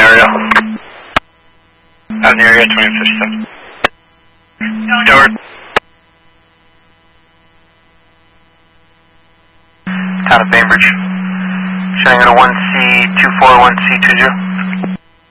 area. Out in the area, 25th step. Downward. Town of Bainbridge. Showing at a 1C24, 1C20.